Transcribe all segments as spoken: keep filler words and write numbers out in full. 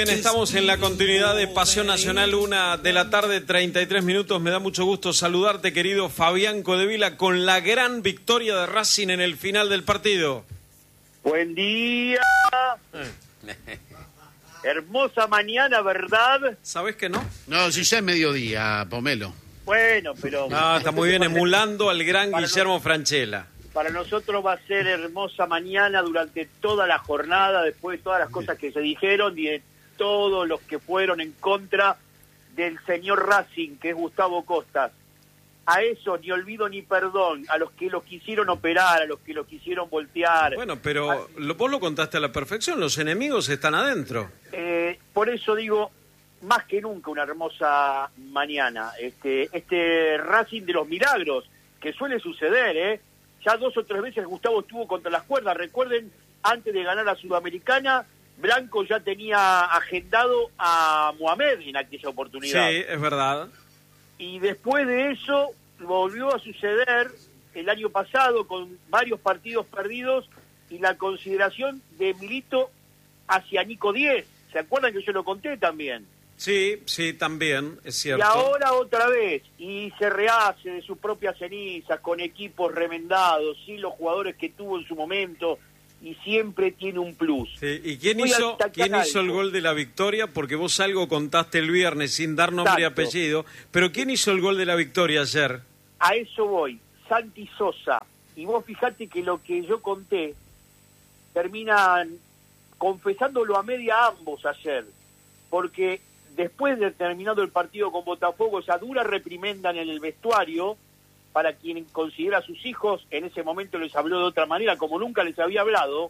Bien, estamos en la continuidad de Pasión Nacional, una de la tarde, treinta y tres minutos. Me da mucho gusto saludarte, querido Fabián Codevila, con la gran victoria de Racing en el final del partido. Buen día. Eh. Hermosa mañana, ¿verdad? ¿Sabés que no? No, si ya es mediodía, Pomelo. Bueno, pero... No, está muy bien, emulando al gran Guillermo no... Francella. Para nosotros va a ser hermosa mañana durante toda la jornada, después de todas las cosas que se dijeron y de todos los que fueron en contra del señor Racing, que es Gustavo Costas. A eso ni olvido ni perdón, a los que lo quisieron operar, a los que lo quisieron voltear. Bueno, pero a... lo, vos lo contaste a la perfección, los enemigos están adentro. Eh, por eso digo, más que nunca una hermosa mañana. Este, este Racing de los milagros, que suele suceder, ¿eh? Ya dos o tres veces Gustavo estuvo contra las cuerdas. Recuerden, antes de ganar la Sudamericana, Blanco ya tenía agendado a Mohamed en aquella oportunidad. Sí, es verdad. Y después de eso volvió a suceder el año pasado con varios partidos perdidos y la consideración de Milito hacia Nico Diez. ¿Se acuerdan que yo lo conté también? Sí, sí, también, es cierto. Y ahora otra vez, y se rehace de sus propias cenizas, con equipos remendados, sin los jugadores que tuvo en su momento, y siempre tiene un plus. Sí, ¿y quién hizo quién hizo el gol de la victoria? Porque vos algo contaste el viernes sin dar nombre y apellido, pero ¿quién hizo el gol de la victoria ayer? A eso voy, Santi Sosa. Y vos fijate que lo que yo conté, terminan confesándolo a media ambos ayer, porque después de terminado el partido con Botafogo, esa dura reprimenda en el vestuario, para quien considera a sus hijos, en ese momento les habló de otra manera, como nunca les había hablado,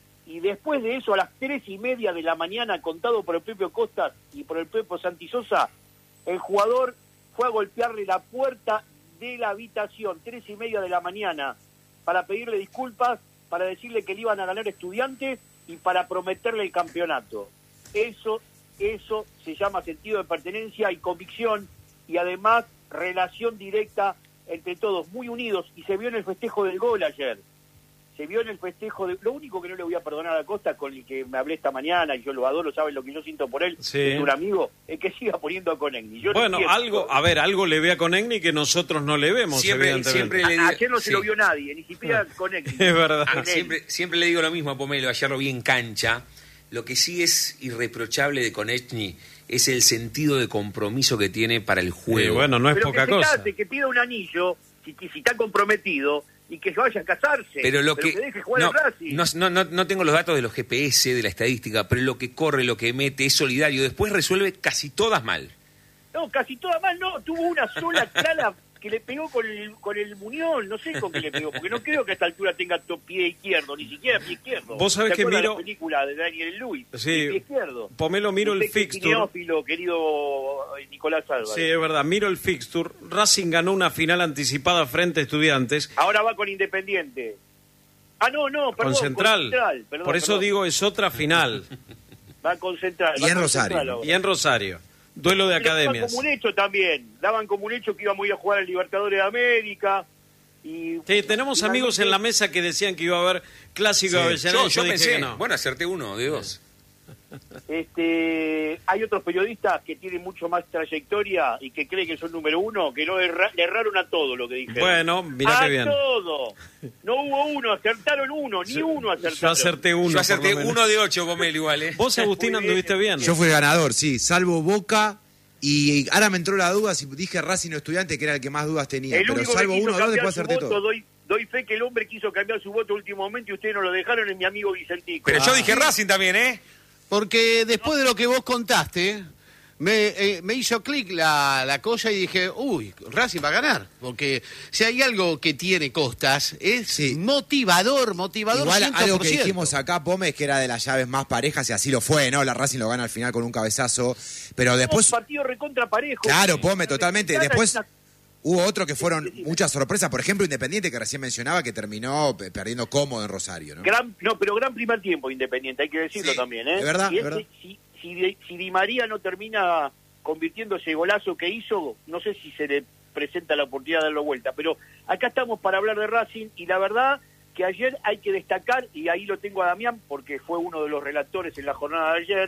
y después de eso, a las tres y media de la mañana, contado por el propio Costas y por el propio Santi Sosa, el jugador fue a golpearle la puerta de la habitación, tres y media de la mañana, para pedirle disculpas, para decirle que le iban a ganar Estudiantes y para prometerle el campeonato. Eso Eso se llama sentido de pertenencia y convicción, y además relación directa entre todos, muy unidos, y se vio en el festejo del gol ayer. Se vio en el festejo de... Lo único que no le voy a perdonar a Costa, con el que me hablé esta mañana, y yo lo adoro, saben lo que yo siento por él, sí. Es un amigo, es que siga poniendo a Conegni. Yo bueno, no algo, a ver, algo le ve a Conegni que nosotros no le vemos, siempre, evidentemente. Siempre le digo, ayer no se sí. lo vio nadie, ni siquiera Conegni. Es verdad. Ah, siempre, siempre le digo lo mismo a Pomelo, ayer lo vi en cancha. Lo que sí es irreprochable de Konechny es el sentido de compromiso que tiene para el juego. Sí, bueno, no es Pero poca que se cosa. case, que pida un anillo, si, si está comprometido, y que vaya a casarse. Pero lo pero que, que deje jugar no, el Racing. No, no, no, no tengo los datos de los G P S, de la estadística, pero lo que corre, lo que mete, es solidario. Después resuelve casi todas mal. No, casi todas mal, no. Tuvo una sola clara que le pegó con el, con el muñón, no sé con qué le pegó, porque no creo que a esta altura tenga to pie izquierdo, ni siquiera pie izquierdo. Vos sabés que miro... la película de Daniel Lewis, sí, pie izquierdo. Pomelo, miro Usted el fixture. Neófilo, querido Nicolás Álvarez. Sí, es verdad, miro el fixture. Racing ganó una final anticipada frente a Estudiantes. Ahora va con Independiente. Ah, no, no, perdón. Con Central. Con Central perdón, Por eso perdón. digo, es otra final. Va con Central. Y en Rosario. Y en Rosario. Duelo de academias. Daban como un hecho también. Daban como un hecho que íbamos a ir a jugar al Libertadores de América. Y sí, tenemos amigos en la mesa que decían que iba a haber clásico de sí. Avellaneda. Yo, yo dije pensé, que no. bueno, acerté uno de dos. Este, hay otros periodistas que tienen mucho más trayectoria y que creen que son número uno, que no erra, le erraron a todo lo que dijeron. Bueno, mirá a qué bien. A todo. No hubo uno, acertaron uno, ni yo, uno acertaron. Yo acerté uno. Yo acerté uno de ocho, Pomelo, igual, ¿eh? Vos, Agustín, anduviste bien. Yo fui ganador, sí, salvo Boca, y ahora me entró la duda si dije Racing o Estudiante, que era el que más dudas tenía, el pero único salvo que quiso uno o dos, después cambiar su acerté voto, todo. doy, doy fe que el hombre quiso cambiar su voto a último momento y ustedes no lo dejaron, es mi amigo Vicentico. Pero ah. yo dije Racing también, ¿eh? Porque después de lo que vos contaste, me, eh, me hizo clic la, la cosa y dije, uy, Racing va a ganar. Porque si hay algo que tiene Costas, es sí. motivador, motivador Igual cien por ciento. algo que dijimos acá, Pome, es que era de las llaves más parejas, y así lo fue, ¿no? La Racing lo gana al final con un cabezazo, pero después... Un partido recontra parejo. Claro, Pome, totalmente. Después hubo otro que fueron muchas sorpresas, por ejemplo, Independiente, que recién mencionaba, que terminó perdiendo cómodo en Rosario, ¿no? Gran, no, pero gran primer tiempo Independiente, hay que decirlo sí, también, ¿eh? Es verdad, si, es verdad. Si, si, Di, si Di María no termina convirtiendo ese golazo que hizo, no sé si se le presenta la oportunidad de darlo vuelta, pero acá estamos para hablar de Racing, y la verdad que ayer hay que destacar, y ahí lo tengo a Damián, porque fue uno de los relatores en la jornada de ayer,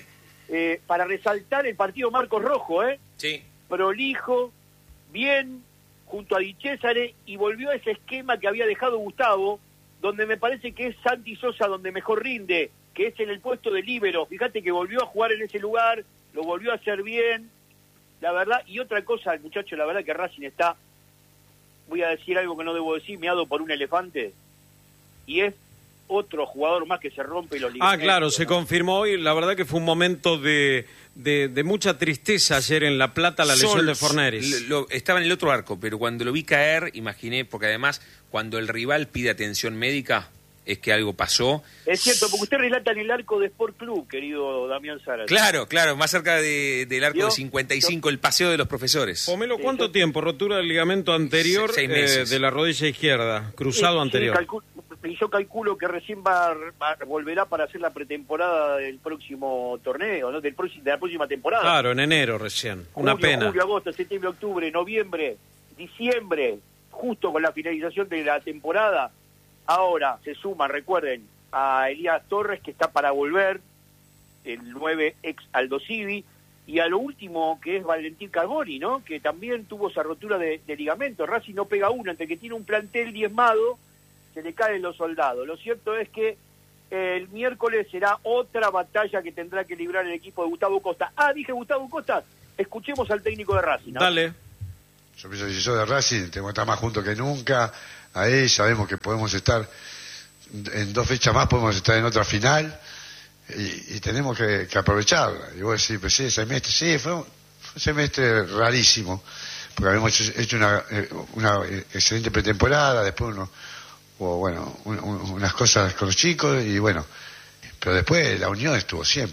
eh, para resaltar el partido Marcos Rojo, ¿eh? Sí. Prolijo, bien, junto a Di Césare, y volvió a ese esquema que había dejado Gustavo, donde me parece que es Santi Sosa donde mejor rinde, que es en el puesto de líbero. Fíjate que volvió a jugar en ese lugar, lo volvió a hacer bien, la verdad. Y otra cosa, el muchacho, la verdad que Racing está, voy a decir algo que no debo decir, meado por un elefante, y es otro jugador más que se rompe los ligamentos. Ah, claro, se confirmó hoy. La verdad que fue un momento de, de, de mucha tristeza ayer en La Plata, la lesión Sol, de Forneris. Lo, lo, estaba en el otro arco, pero cuando lo vi caer, imaginé, porque además, cuando el rival pide atención médica, es que algo pasó. Es cierto, porque usted relata en el arco de Sport Club, querido Damián Zárate. Claro, claro, más cerca de, del arco ¿Vio? de cincuenta y cinco, el paseo de los profesores. Pomelo, ¿cuánto Sí, tiempo? Rotura del ligamento anterior Se- seis eh, meses. de la rodilla izquierda, cruzado Sí, anterior. sí, calculo- y yo calculo que recién va, va- volverá para hacer la pretemporada del próximo torneo, ¿no? Del próximo, de la próxima temporada. Claro, en enero recién. Una Junio, pena. Julio, agosto, septiembre, octubre, noviembre, diciembre, justo con la finalización de la temporada. Ahora se suma, recuerden, a Elías Torres, que está para volver, el nueve ex Aldo Civi, y a lo último que es Valentín Carboni, ¿no? Que también tuvo esa rotura de, de ligamento. Racing no pega uno, entre que tiene un plantel diezmado, se le caen los soldados. Lo cierto es que el miércoles será otra batalla que tendrá que librar el equipo de Gustavo Costa. Ah, dije Gustavo Costa, escuchemos al técnico de Racing, ¿no? Dale. Yo pienso que si soy de Racing, tenemos que estar más juntos que nunca. Ahí sabemos que podemos estar, en dos fechas más podemos estar en otra final, y, y tenemos que, que aprovecharla. Y vos decís, pues sí, semestre, sí, fue un, fue un semestre rarísimo, porque habíamos hecho, hecho una, una excelente pretemporada, después uno, hubo, bueno, un, un, unas cosas con los chicos, y bueno, pero después la unión estuvo siempre.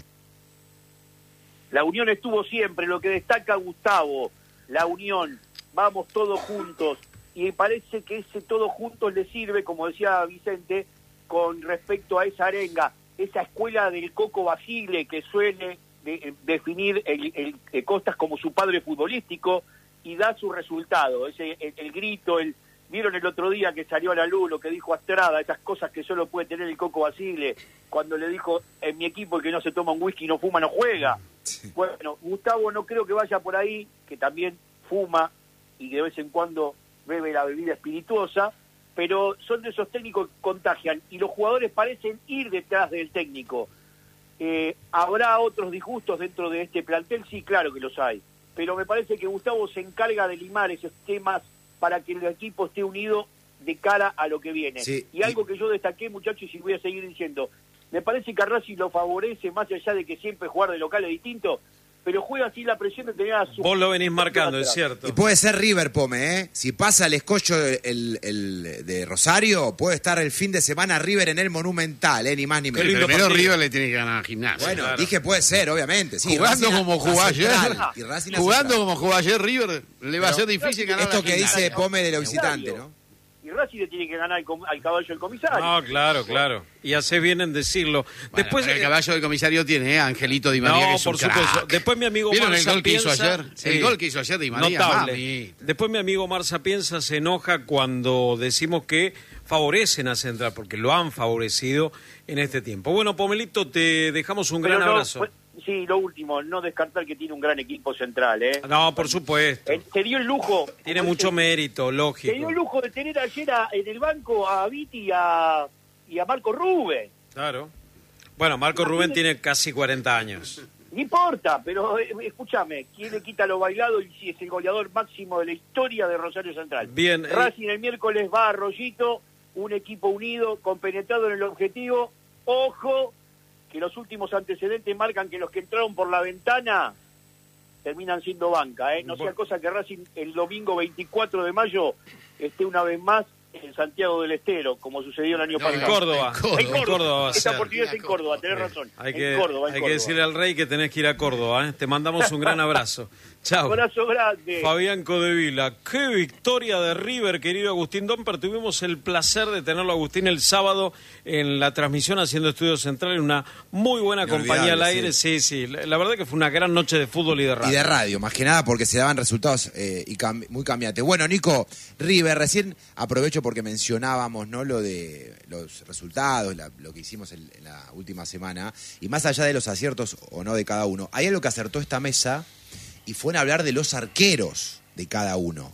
La unión estuvo siempre, lo que destaca Gustavo, la unión, vamos todos juntos, y parece que ese todos juntos le sirve, como decía Vicente, con respecto a esa arenga, esa escuela del Coco Basile que suele de, definir el, el, el Costas como su padre futbolístico, y da su resultado, ese el, el grito, el vieron el otro día que salió a la luz lo que dijo Astrada, esas cosas que solo puede tener el Coco Basile, cuando le dijo, en mi equipo el que no se toma un whisky no fuma, no juega. Sí. Bueno, Gustavo no creo que vaya por ahí, que también fuma y de vez en cuando bebe la bebida espirituosa, pero son de esos técnicos que contagian, y los jugadores parecen ir detrás del técnico. Eh, ¿Habrá otros disgustos dentro de este plantel? Sí, claro que los hay, pero me parece que Gustavo se encarga de limar esos temas para que el equipo esté unido de cara a lo que viene. Sí, y algo que yo destaqué, muchachos, y voy a seguir diciendo, me parece que a Racing lo favorece, más allá de que siempre jugar de local es distinto, pero juega así la presión de tener a su... Vos lo venís marcando, es cierto. Y puede ser River, Pome, ¿eh? Si pasa el escollo el, el de Rosario, puede estar el fin de semana River en el Monumental, ¿eh? Ni más ni menos. Primero River le tiene que ganar a Gimnasia. Bueno, claro. dije puede ser, obviamente. Sí, jugando Racing como a, jugó a ayer, Central, y Racing a jugando Central. como jugó ayer River, le va a Pero ser difícil ganar esto a que Gimnasia. dice Pome de lo visitante, ¿no? Y Racing le tiene que ganar al, com al caballo del comisario. No, claro, claro. Y hace bien en decirlo. Bueno, Después pero el caballo del comisario tiene, ¿eh? Angelito Di María, No, que es un por supuesto. crack. Después mi amigo ¿Vieron Omar el gol que hizo Sapienza? ayer? Sí. El gol que hizo ayer Di María, Notable. mami. Después mi amigo Omar Sapienza se enoja cuando decimos que favorecen a Central, porque lo han favorecido en este tiempo. Bueno, Pomelito, te dejamos un Pero gran no, abrazo. pues, sí, lo último, no descartar que tiene un gran equipo central, ¿eh? No, por supuesto. Eh, se dio el lujo... Tiene mucho mérito, Se dio lógico. el lujo de tener ayer a, en el banco a Viti y a, y a Marco Rubén. Claro. Bueno, Marco Rubén tiene casi cuarenta años. No importa, pero eh, escúchame, ¿quién le quita lo bailado y si es el goleador máximo de la historia de Rosario Central? Bien. eh, Racing el miércoles va a Arroyito, un equipo unido, compenetrado en el objetivo. Ojo, que los últimos antecedentes marcan que los que entraron por la ventana terminan siendo banca, ¿eh? No sea cosa que Racing el domingo veinticuatro de mayo esté una vez más en Santiago del Estero, como sucedió el año No, en pasado. Córdoba. En Córdoba. En Córdoba va a Esta ser. oportunidad es en Córdoba, tenés razón. Hay en que, Córdoba, en hay que Córdoba. decirle al rey que tenés que ir a Córdoba, ¿eh? Te mandamos un gran abrazo. Chao. Abrazo grande. Fabián Codevila, qué victoria de River, querido Agustín Domper. Tuvimos el placer de tenerlo, Agustín, el sábado en la transmisión haciendo Estudio Central, en una muy buena Inolvidable, compañía al aire. sí. Sí, sí, la, la verdad que fue una gran noche de fútbol y de radio. Y de radio, más que nada porque se daban resultados eh, y cam- muy cambiantes. Bueno, Nico, River, recién aprovecho por porque mencionábamos, ¿no?, lo de los resultados, la, lo que hicimos en, en la última semana, y más allá de los aciertos o no de cada uno, hay algo que acertó esta mesa y fue en hablar de los arqueros de cada uno.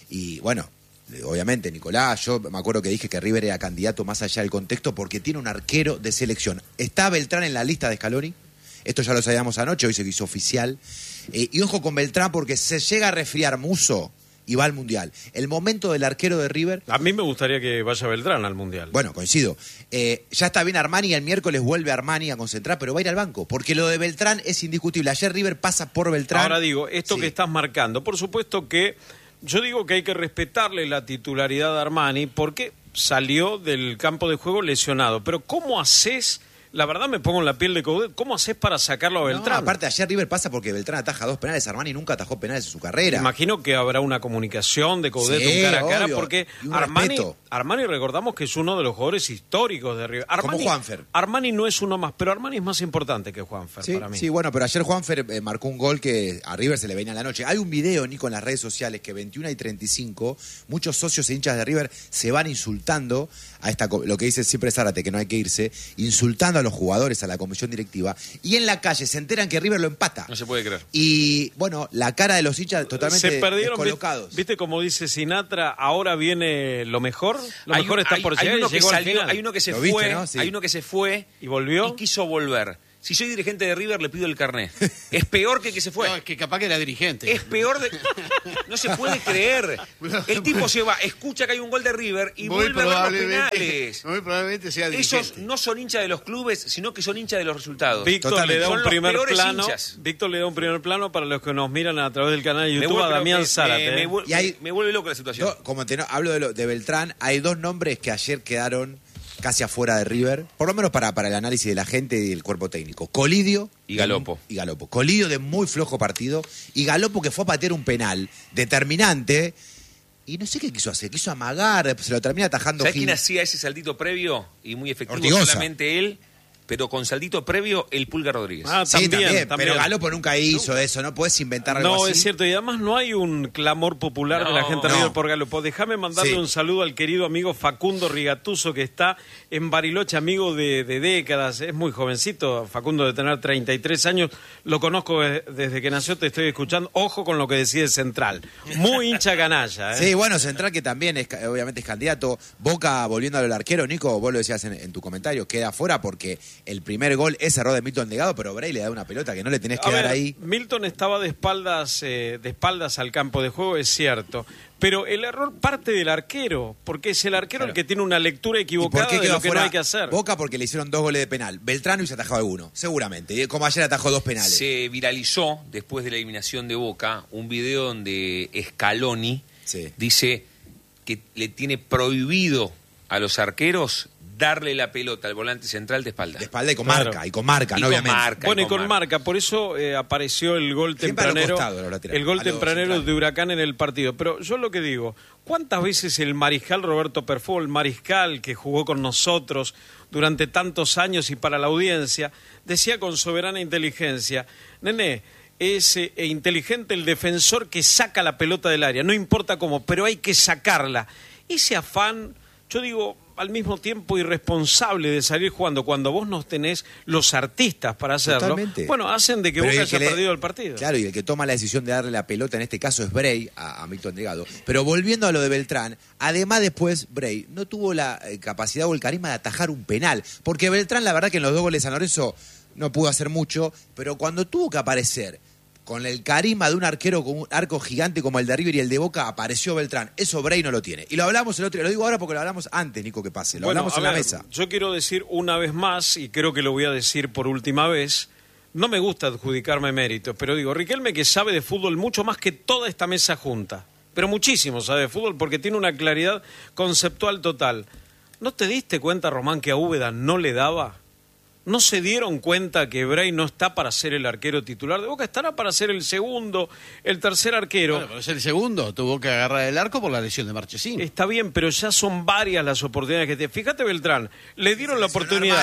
Y bueno, obviamente, Nicolás, yo me acuerdo que dije que River era candidato más allá del contexto porque tiene un arquero de selección. ¿Está Beltrán en la lista de Scaloni? Esto ya lo sabíamos anoche, hoy se hizo oficial. Eh, y ojo con Beltrán porque se llega a resfriar Musso y va al Mundial. El momento del arquero de River... A mí me gustaría que vaya Beltrán al Mundial. Bueno, coincido. Eh, ya está bien Armani y el miércoles vuelve Armani a concentrar, pero va a ir al banco, porque lo de Beltrán es indiscutible. Ayer River pasa por Beltrán. Ahora digo, esto Sí. que estás marcando, por supuesto que yo digo que hay que respetarle la titularidad a Armani porque salió del campo de juego lesionado. Pero ¿cómo haces? La verdad me pongo en la piel de Coudet. ¿Cómo haces para sacarlo a Beltrán? No, aparte, ayer River pasa porque Beltrán ataja dos penales. Armani nunca atajó penales en su carrera. Imagino que habrá una comunicación de Coudet, Sí, un cara a cara, obvio. porque Y un Armani, respeto. Armani, recordamos que es uno de los jugadores históricos de River. Armani, Como Juanfer. Armani no es uno más, pero Armani es más importante que Juanfer Sí, para mí. sí, bueno, pero ayer Juanfer eh, marcó un gol que a River se le venía en la noche. Hay un video, Nico, en las redes sociales que veintiuna y treinta y cinco, muchos socios e hinchas de River se van insultando a esta, co- lo que dice siempre Zárate, que no hay que irse, insultando a los jugadores, a la comisión directiva, y en la calle se enteran que River lo empata. No se puede creer. Y, bueno, la cara de los hinchas totalmente Se perdieron, descolocados. ¿viste? ¿Viste como dice Sinatra? Ahora viene lo mejor. Lo Hay mejor un- está hay- por hay llegar y uno que llegó al salió- final. Hay uno que se Lo fue, viste, ¿no? Sí. hay uno que se fue ¿Y volvió? y quiso volver. Si soy dirigente de River, le pido el carné. Es peor que el que se fue. No, es que capaz que era dirigente. Es peor de... No se puede creer. El tipo se va, escucha que hay un gol de River y Muy vuelve a ver los probablemente, penales. muy probablemente sea dirigente. Esos no son hinchas de los clubes, sino que son hinchas de los resultados. Víctor Totalmente. le da Son un los primer peores plano. hinchas. Víctor le da un primer plano para los que nos miran a través del canal de Me YouTube vuelve- a Damián me- Zárate. me- me ¿eh? vuelve- Y hay- me vuelve loco la situación. Yo, como te no- hablo de, lo- de Beltrán, hay dos nombres que ayer quedaron casi afuera de River, por lo menos para, para el análisis de la gente y del cuerpo técnico. Colidio Y Galopo. Y Galopo. Colidio de muy flojo partido y Galopo que fue a patear un penal determinante y no sé qué quiso hacer, quiso amagar, se lo termina atajando ¿Sabes Gil. quién hacía ese saltito previo y muy efectivo? Ortigosa. Solamente él, pero con saltito previo el Pulga Rodríguez. Ah, Sí, también, también, también. pero Galopo nunca hizo eso, no puedes inventar algo No, así. es cierto, y además no hay un clamor popular de la No. gente de No. River por Galopo. Déjame mandarle Sí. un saludo al querido amigo Facundo Rigatuso, que está en Bariloche, amigo de, de décadas, es muy jovencito, Facundo de tener treinta y tres años, lo conozco de- desde que nació, te estoy escuchando, ojo con lo que decide Central, muy hincha canalla. ¿eh? Sí, bueno, Central que también es, ca- obviamente es candidato. Boca, volviendo al arquero, Nico, vos lo decías en, en tu comentario, queda afuera porque el primer gol es error de Milton Delgado, pero Bray le da una pelota que no le tenés que A dar ver, ahí. Milton estaba de espaldas, eh, de espaldas al campo de juego, es cierto. Pero el error parte del arquero, porque es el arquero el que tiene una lectura ¿Y por equivocada qué de quedó lo que no afuera hay que hacer. Boca? Porque le hicieron dos goles de penal. Beltrán hubiese atajado alguno, seguramente. Y como ayer atajó dos penales. Se viralizó, después de la eliminación de Boca, un video donde Scaloni Sí. dice que le tiene prohibido a los arqueros darle la pelota al volante central de espalda. De espalda y con Claro. marca, y con marca, Y ¿no? con Obviamente. marca. Bueno, y y con con marca, por eso eh, apareció el gol Siempre a los tempranero, costados, los laterales, el gol a los tempranero centrales. de Huracán en el partido. Pero yo lo que digo, ¿cuántas veces el mariscal Roberto Perfó, el mariscal que jugó con nosotros durante tantos años y para la audiencia, decía con soberana inteligencia, nene, es eh, inteligente el defensor que saca la pelota del área, no importa cómo, pero hay que sacarla. Ese afán, yo digo, al mismo tiempo irresponsable de salir jugando cuando vos no tenés los artistas para hacerlo, Totalmente. bueno, hacen de que Pero Boca el que haya le- perdido el partido. Claro, y el que toma la decisión de darle la pelota en este caso es Bray, a, a Milton Delgado. Pero volviendo a lo de Beltrán, además después Bray no tuvo la eh, capacidad o el carisma de atajar un penal. Porque Beltrán, la verdad que en los dos goles de San Lorenzo no pudo hacer mucho, pero cuando tuvo que aparecer con el carisma de un arquero con un arco gigante como el de River y el de Boca, apareció Beltrán. Eso Bray no lo tiene. Y lo hablamos el otro día, lo digo ahora porque lo hablamos antes, Nico, que pase. Lo Bueno, hablamos a en la ver, mesa. Yo quiero decir una vez más, y creo que lo voy a decir por última vez, no me gusta adjudicarme méritos, pero digo, Riquelme que sabe de fútbol mucho más que toda esta mesa junta, pero muchísimo sabe de fútbol porque tiene una claridad conceptual total. ¿No te diste cuenta, Román, que a Úbeda no le daba? ¿No se dieron cuenta que Bray no está para ser el arquero titular de Boca? Estará para ser el segundo, el tercer arquero. Bueno, pero es el segundo, tuvo que agarrar el arco por la lesión de Marchesín. Está bien, pero ya son varias las oportunidades que tiene. Fíjate, Beltrán, le dieron la lesionó oportunidad. Armani.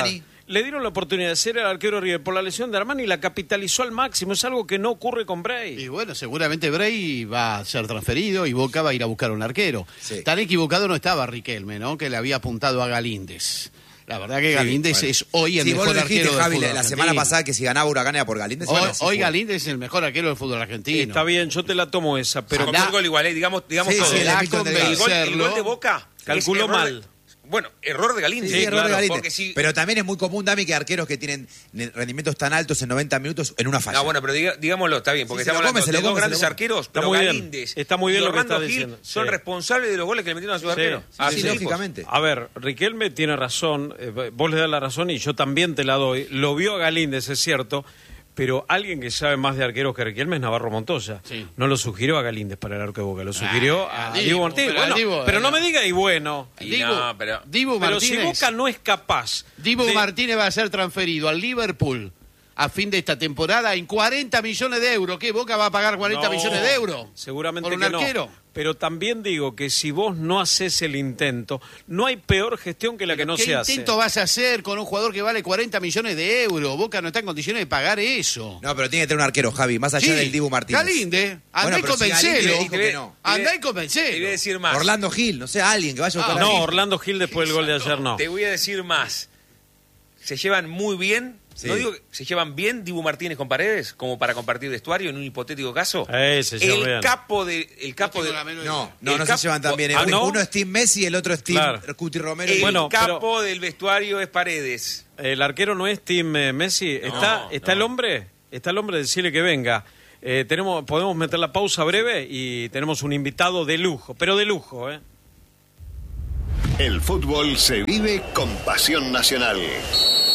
le dieron la oportunidad de ser el arquero de River por la lesión de Armani y la capitalizó al máximo. Es algo que no ocurre con Bray. Y bueno, seguramente Bray va a ser transferido y Boca va a ir a buscar un arquero. Sí. Tan equivocado no estaba Riquelme, ¿no? Que le había apuntado a Galíndez. La verdad que Galíndez bueno. es hoy el Sí, vos mejor lo dijiste, arquero del Javi, fútbol la semana argentino. pasada que si ganaba Huracán era por Galíndez. Hoy, bueno, sí hoy fue. Galíndez es el mejor arquero del fútbol argentino. Está bien, yo te la tomo esa, pero Pero el gol igual, eh, digamos, digamos Sí, todo. sí, el Da Hamilton Delgado. el, gol, el convencerlo. gol de Boca Calculó es error mal. de- bueno, error de Galíndez. Sí, sí, error de Galíndez. Porque si, Pero también es muy común, Dami, que arqueros que tienen rendimientos tan altos en noventa minutos en una falla. no, bueno, pero diga- digámoslo, está bien, porque Sí, se lo estamos come, se hablando lo de dos come, se grandes lo come. arqueros, Está pero muy bien. Galíndez Está muy bien y lo que Orlando está Gil diciendo. son Sí. responsables de los goles que le metieron a sus arqueros. Sí, Así sí, es. lógicamente. A ver, Riquelme tiene razón, eh, vos le das la razón y yo también te la doy. Lo vio a Galíndez, es cierto, pero alguien que sabe más de arqueros que Riquelme es Navarro Montoya. Sí. No lo sugirió a Galíndez para el arco de Boca, lo sugirió Ah, a Dibu, Dibu Martínez. pero Bueno, Dibu, pero no eh, me diga y bueno. Y Dibu, no, pero- Dibu Pero si Martínez, Boca no es capaz Dibu de- Martínez va a ser transferido al Liverpool a fin de esta temporada en cuarenta millones de euros. ¿Qué? ¿Boca va a pagar cuarenta No, millones de euros? Seguramente ¿Por un que no. arquero? Pero también digo que si vos no haces el intento, no hay peor gestión que la que no ¿Qué se hace. intento vas a hacer con un jugador que vale cuarenta millones de euros? Boca no está en condiciones de pagar eso. No, pero tiene que tener un arquero, Javi, más allá Sí, del Dibu Martínez. Galíndez, andá Bueno, y pero si convencelo. Galíndez dijo que no. Andá y Te voy a convencelo. decir más. Orlando Gil, no sé, alguien que vaya a buscar No, a Gil. Orlando Gil después del gol de ayer no. Te voy a decir más. Se llevan muy bien. Sí. No digo que se llevan bien Dibu Martínez con Paredes, como para compartir vestuario en un hipotético caso. Eh, se llevan el bien. capo de, el capo No de, tengo la menor No, idea. no, El no capo- se llevan tan bien. Ah, Uno- ¿no? Uno es Team Messi y el otro es Team Claro. Cuti Romero. el Bueno, capo del vestuario es Paredes. El arquero no es Team eh, Messi. ¿Está, está el hombre? ¿Está el hombre? Decirle que venga. Eh, tenemos, podemos meter la pausa breve y tenemos un invitado de lujo, pero de lujo, ¿eh? El fútbol se vive con pasión nacional.